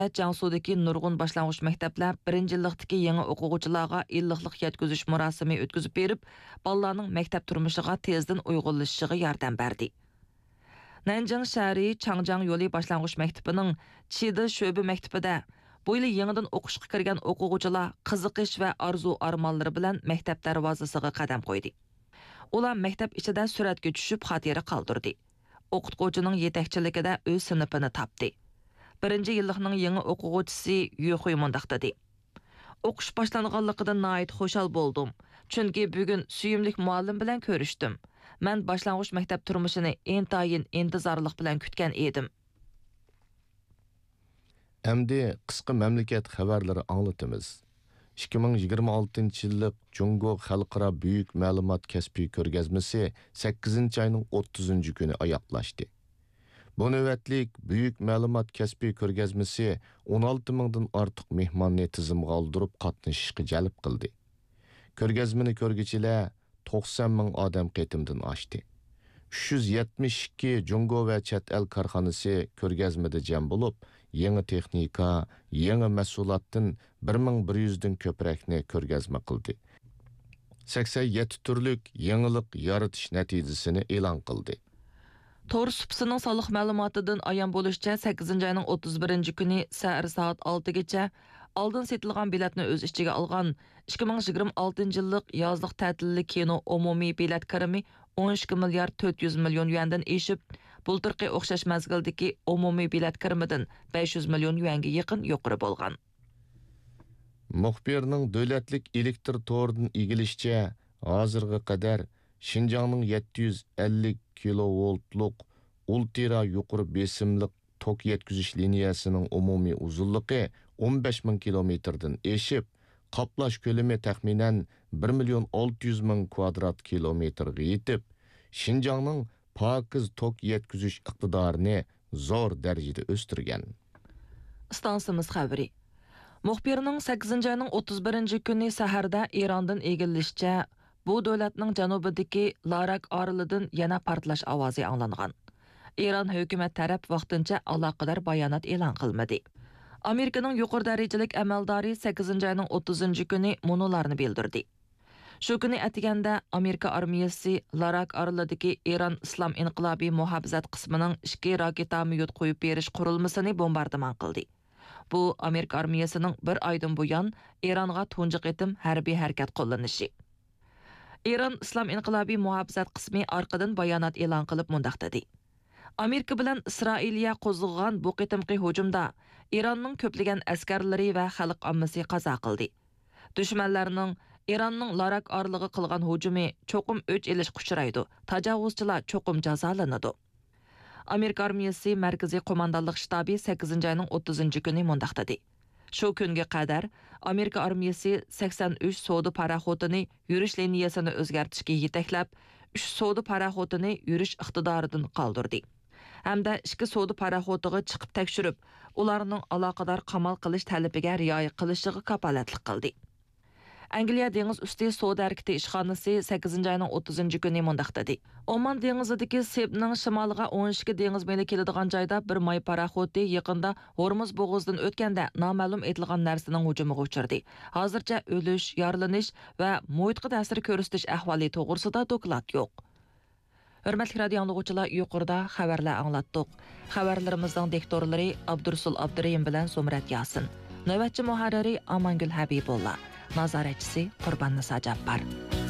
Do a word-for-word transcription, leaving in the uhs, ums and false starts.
Jiangsu'dagi nurg'un boshlang'ich maktablar birinchi yillikdagi yangi o'quvchilarga illiqlik yetkazish murosimi o'tkazib berib, bolalarning maktab turmushiga tezdan uyg'unlashishiga yordam berdi. Nanjing shahri Changjiang yo'li boshlang'ich maktabining Chidi sho'ba maktabida bu yil yangidan o'qishga kirgan o'quvchilar qiziqish va orzu-armonlari bilan maktab darvozasiga qadam qo'ydi. Ular maktab ichida suratga tushib xotira qoldirdi. O'qituvchining yetakchiligida o'z sinfini topdi. Birinchi yillikning yangi o'quvchisi Yuxuy mundaq dedi. O'qish boshlanganligidan nihoyat xushal bo'ldim. Chunki bugun suyimlik muallim bilan ko'rishdim. Men boshlang'ich maktab turmushini intayin intizorlik bilan kutgan edim. Endi qisqa mamlakat xabarlari anglatamiz. ikki ming yigirma oltinchi yillik Jungo Xalqaro Buyuk Ma'lumot kasbiy ko'rgazmasi sakkizinchi oyning o'ttizinchi kuni oyoqlashdi. Bu navbatlik Buyuk Ma'lumot kasbiy ko'rgazmasi o'n olti mingdan ortiq mehmonni tizimga oldirib qatnashishga jalb qildi. Ko'rgazmani ko'rgichilar to'qson ming odam qatimdan oshdi. uch yuz yetmish ikki Jungo va chet el korxonasi ko'rgazmada jam bo'lib, yangi texnika, yangi mahsulotdan bir ming bir yuz dan ko'prakni ko'rgazma qildi. sakson yetti turlik yangilik yaratish natijasini e'lon qildi. To'g'ri supsining soliq ma'lumotidan ayon bo'lishicha sakkizinchi oyning o'ttiz birinchi kuni soat oltigacha oldin setilgan biletni o'z ichiga olgan ikki ming yigirma oltinchi yillik yozliq ta'tilli kino umumiy bilet kirimi o'n ikki milliard to'rt yuz million yuandan eshib, bultirqi o'xshash mazgildagi umumiy bilet kirimidan besh yuz million yuanga yaqin yuqori bo'lgan. Muxbirning davlatlik elektr to'ridan egilishicha, hozirga qadar Xinjiangning yetti yuz ellik kilovoltlik ultra yuqori besimliq tok yetkazish liniyasining umumiy uzunligi o'n besh ming kilometrdan eshib, qoplash ko'lami taxminan bir million olti yuz ming kvadrat kilometrga yetib, Xinjiangning pokiz tok yetkazish iqtidorini zo'r darajada o'stirgan. Stansimiz xabari. Muxbirning sakkizinchi oyning o'ttiz birinchi kuni saharda Erondan egilishicha, bu davlatning janubidagi Larak orolidan yana portlash ovozi anglangan. Eron hukumat taraf vaqtincha aloqador bayonot e'lon qilmadi. Amerikaning yuqori darajalik amaldori sakkizinchi oyning o'ttizinchi kuni munolarni bildirdi. Shu kuni atiganda Amerika armiyasi Larak orolidagi Eron Islom inqilobiy muhofazat qismining ikki raketamyot qo'yib berish qurilmasini bombardimon qildi. Bu Amerika armiyasining bir oydan buyon Eronga tunji qitim harbiy harakat qo'llanishi. Eron Islom inqilobiy muhofazat qismi orqadan bayonot e'lon qilib mundaq dedi. Amerika bilan Isroiliya qo'zg'agan bu qitimqi hujumda Eronning ko'plagan askarlari va xalq ommasi qazo qildi. Dushmanlarning Eronning Larak orlig'i qilgan hujumi cho'qim o'ch elish quchiraydi. Tajovuzchilar cho'qim jazolanadi. Amerika armiyasi markaziy qo'mondonlik shtabi sakkizinchi oyning o'ttizinchi kuni mundaq dedi. Shu kunga qadar Amerika armiyasi sakson uch savdo paraxotini yurish liniyasini o'zgartirishga yetaklab, uch savdo paraxotini yurish iqtidoridan qoldirdi. Hamda ikki savdo paraxotiga chiqib tekshirib, ularning aloqador qamal qilish talabiga rioya qilishiga kapolatlik qildi. Angliya dengiz usti savdo harakati ishxonasi sakkizinchi oyning o'ttizinchi kuni mundaq dedi. Oman dengizidagi Sebning shimoliga o'n ikki dengiz meli keladigan joyda bir may paraxoti yaqinda Hormuz bo'g'ozidan o'tganda noma'lum etilgan narsaning hujumiga uchirdi. Hozircha o'lish, yorlanish va muhitga ta'sir ko'rsatish ahvoli to'g'risida doklad yo'q. Hörmətli radio anlıqçılar, yuqorida xabarlar anglatdik. Xabarlarimizning diktorlari Abdursul Abdurayim bilan Somrat Yasin. Navbatchi muharriri Amangul Habibullah. Nazoratchisi Qurbon Niso Jabbar.